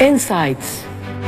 Insights.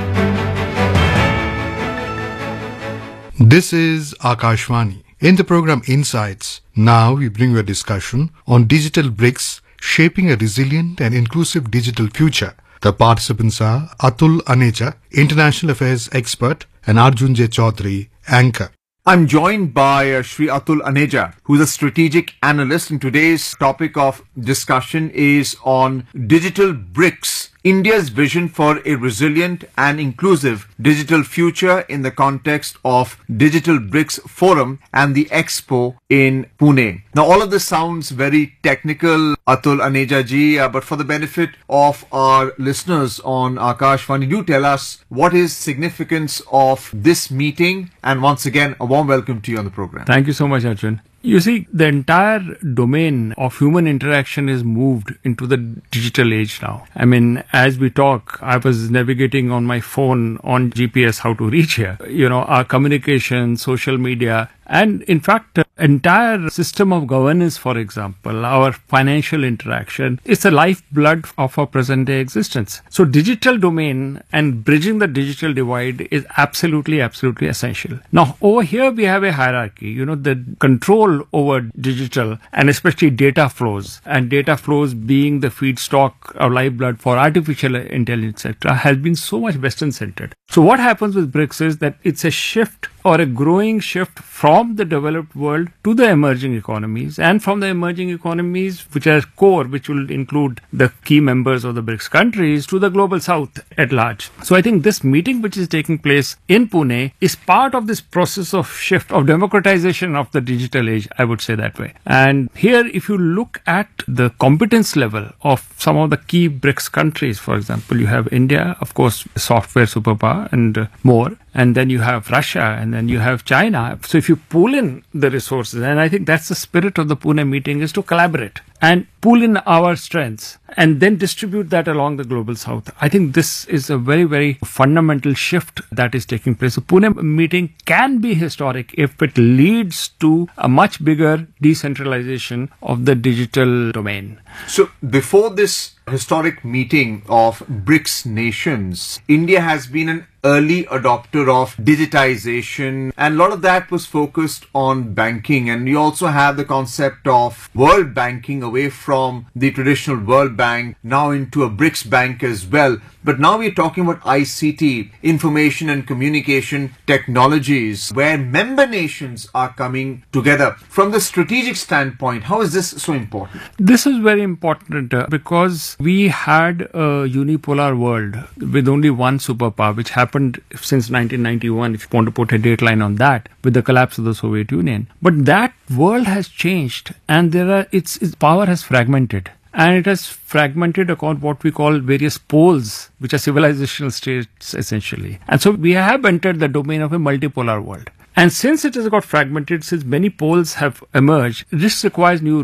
This is Akashvani. In the program Insights, now we bring you a discussion on digital bricks shaping a resilient and inclusive digital future. The participants are Atul Aneja, International Affairs Expert, and Arjun J. Chaudhary, Anchor. I'm joined by Shri Atul Aneja, who's a strategic analyst, and today's topic of discussion is on digital bricks, India's vision for a resilient and inclusive digital future in the context of Digital BRICS Forum and the Expo in Pune. Now, all of this sounds very technical, Atul Aneja ji, but for the benefit of our listeners on Akashvani, do tell us what is significance of this meeting, and once again, a warm welcome to you on the program. Thank you so much, Arjun. You see, the entire domain of human interaction is moved into the digital age now. I mean, as we talk, I was navigating on my phone on GPS how to reach here. You know, our communication, social media, and in fact, entire system of governance, for example, our financial interaction, is the lifeblood of our present day existence. So digital domain and bridging the digital divide is absolutely essential. Now, over here we have a hierarchy. You know, the control over digital and especially data flows, and data flows being the feedstock or lifeblood for artificial intelligence, etc., has been so much Western centered. So what happens with BRICS is that it's a shift or a growing shift from the developed world to the emerging economies, and from the emerging economies, which are core, which will include the key members of the BRICS countries, to the global south at large. So I think this meeting, which is taking place in Pune, is part of this process of shift, of democratization of the digital age, I would say that way. And here, if you look at the competence level of some of the key BRICS countries, for example, you have India, of course, software superpower and more. And then you have Russia, and then you have China. So if you pull in the resources, and I think that's the spirit of the Pune meeting, is to collaborate and pull in our strengths and then distribute that along the global south. I think this is a very fundamental shift that is taking place. The Pune meeting can be historic if it leads to a much bigger decentralization of the digital domain. So before this historic meeting of BRICS nations, India has been an early adopter of digitization, and a lot of that was focused on banking. And you also have the concept of world banking away from the traditional World Bank now into a BRICS bank as well. But now we're talking about ICT, information and communication technologies, where member nations are coming together. From the strategic standpoint, how is this so important? This is very important because we had a unipolar world with only one superpower, which happened since 1991, if you want to put a dateline on that, with the collapse of the Soviet Union. But that world has changed, and its power has fragmented. And it has fragmented according to what we call various poles, which are civilizational states essentially. And so we have entered the domain of a multipolar world. And since it has got fragmented, since many poles have emerged, this requires new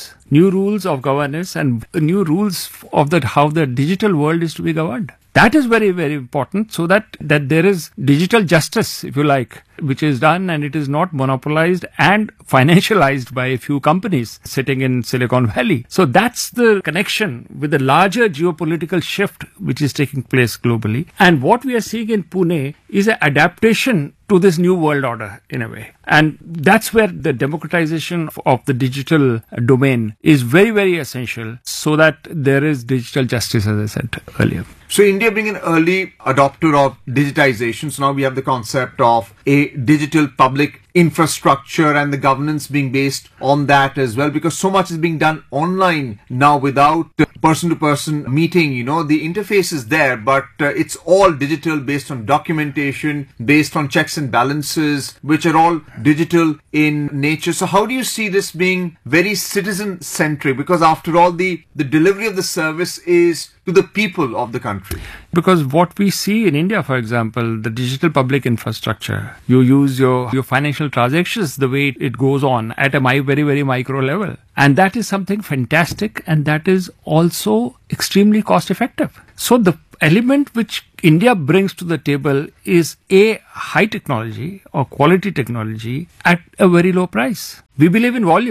rules of governance, and new rules of how the digital world is to be governed. That is very important, so that there is digital justice, if you like, which is done, and it is not monopolized and financialized by a few companies sitting in Silicon Valley. So that's the connection with the larger geopolitical shift which is taking place globally. And what we are seeing in Pune is an adaptation to this new world order in a way. And that's where the democratization of the digital domain is very essential, so that there is digital justice, as I said earlier. So India being an early adopter of digitization, so now we have the concept of a digital public infrastructure and the governance being based on that as well, because so much is being done online now without person-to-person meeting. You know, the interface is there, but it's all digital, based on documentation, based on checks and balances, which are all digital in nature. So how do you see this being very citizen-centric? Because after all, the delivery of the service is to the people of the country. Because what we see in India, for example, the digital public infrastructure, you use your financial transactions the way it goes on at a very micro level. And that is something fantastic, and that is also extremely cost effective. So the element which India brings to the table is a high technology or quality technology at a very low price. We believe in volumes.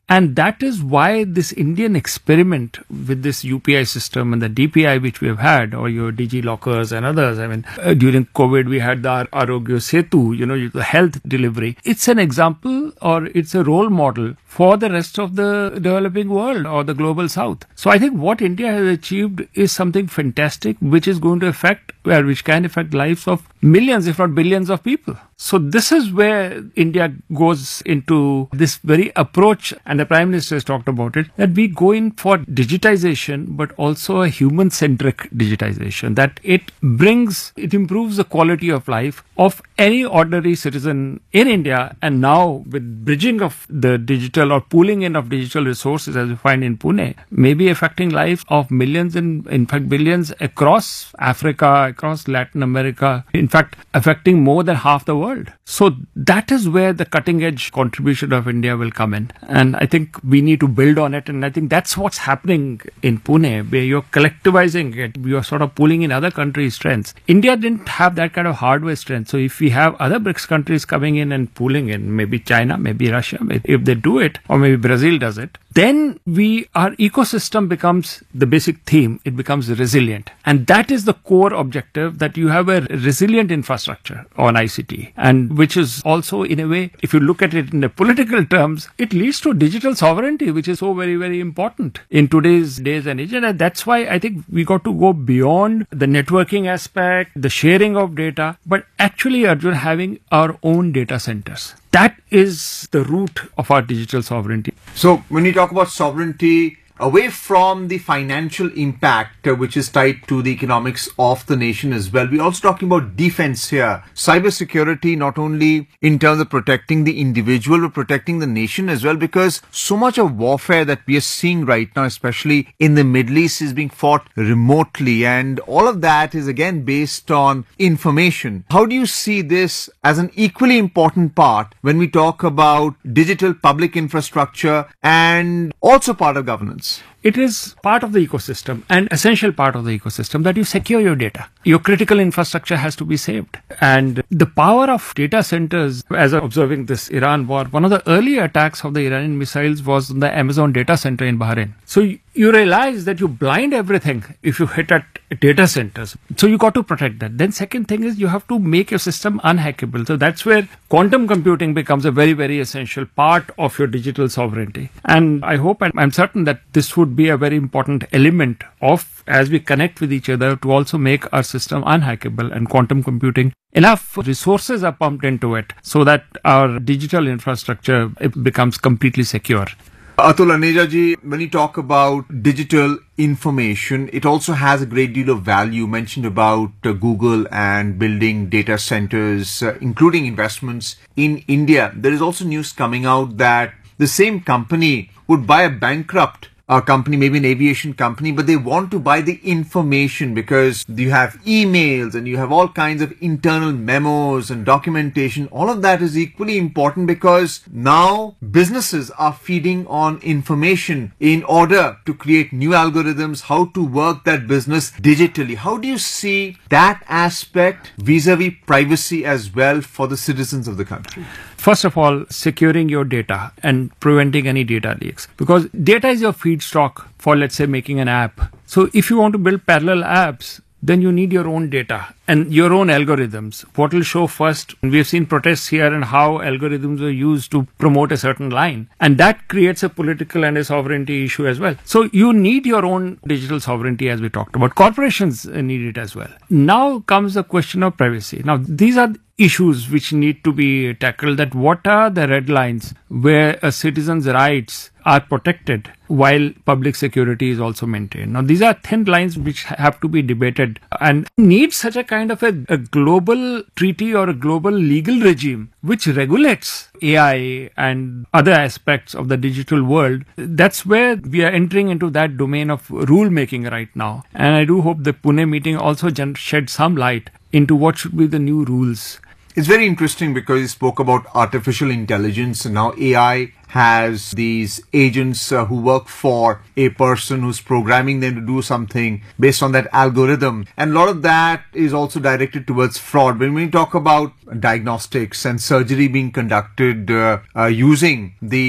And that is why this Indian experiment with this UPI system and the DPI which we have had, or your DigiLockers and others. I mean, during COVID, we had the Arogya Setu, the health delivery. It's an example, or it's a role model for the rest of the developing world or the global south. So I think what India has achieved is something fantastic, which is going to which can affect lives of millions, if not billions of people. So this is where India goes into this very approach, and the Prime Minister has talked about it, that we go in for digitization, but also a human-centric digitization, that it improves the quality of life of any ordinary citizen in India. And now with bridging of the digital or pooling in of digital resources, as we find in Pune, maybe affecting lives of millions and in fact billions across Africa, across Latin America, in fact affecting more than half the world. So that is where the cutting edge contribution of India will come in. And I think we need to build on it. And I think that's what's happening in Pune, where you're collectivizing it. You're sort of pulling in other countries' strengths. India didn't have that kind of hardware strength. So if we have other BRICS countries coming in and pulling in, maybe China, maybe Russia, if they do it, or maybe Brazil does it, then our ecosystem becomes the basic theme. It becomes resilient. And that is the core objective, that you have a resilient infrastructure on ICT. And which is also, in a way, if you look at it in the political terms, it leads to digital sovereignty, which is so very, very important in today's days and age. And that's why I think we got to go beyond the networking aspect, the sharing of data, but actually, Arjun, having our own data centers. That is the root of our digital sovereignty. So when you talk about sovereignty, away from the financial impact, which is tied to the economics of the nation as well, we're also talking about defense here. Cybersecurity, not only in terms of protecting the individual, but protecting the nation as well, because so much of warfare that we are seeing right now, especially in the Middle East, is being fought remotely. And all of that is again based on information. How do you see this as an equally important part when we talk about digital public infrastructure and also part of governance? It is part of the ecosystem, and essential part of the ecosystem, that you secure your data. Your critical infrastructure has to be saved. And the power of data centers, as I'm observing this Iran war, one of the early attacks of the Iranian missiles was on the Amazon data center in Bahrain. So you realize that you blind everything if you hit at data centers. So you got to protect that. Then second thing is you have to make your system unhackable. So that's where quantum computing becomes a very, very essential part of your digital sovereignty. And I hope, and I'm certain that this would be a very important element of, as we connect with each other, to also make our system unhackable, and quantum computing, enough resources are pumped into it so that our digital infrastructure becomes completely secure. Atul Aneja ji, when you talk about digital information, it also has a great deal of value. You mentioned about Google and building data centers, including investments in India. There is also news coming out that the same company would buy a bankrupt company, maybe an aviation company, but they want to buy the information because you have emails and you have all kinds of internal memos and documentation. All of that is equally important because now businesses are feeding on information in order to create new algorithms, how to work that business digitally. How do you see that aspect vis-a-vis privacy as well for the citizens of the country? First of all, securing your data and preventing any data leaks, because data is your feedstock for, let's say, making an app. So if you want to build parallel apps, then you need your own data and your own algorithms. What will show first? We've seen protests here and how algorithms are used to promote a certain line. And that creates a political and a sovereignty issue as well. So you need your own digital sovereignty, as we talked about. Corporations need it as well. Now comes the question of privacy. Now, these are issues which need to be tackled, that what are the red lines where a citizen's rights are protected while public security is also maintained. Now, these are thin lines which have to be debated and need such a kind of a global treaty or a global legal regime which regulates AI and other aspects of the digital world. That's where we are entering into that domain of rule making right now. And I do hope the Pune meeting also shed some light into what should be the new rules. It's very interesting because you spoke about artificial intelligence, and now AI has these agents who work for a person who's programming them to do something based on that algorithm. And a lot of that is also directed towards fraud. When we talk about diagnostics and surgery being conducted using the